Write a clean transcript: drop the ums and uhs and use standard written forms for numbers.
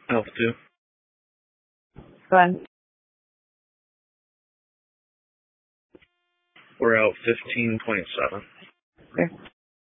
Alpha 2. Go ahead. We're out 1527. Okay.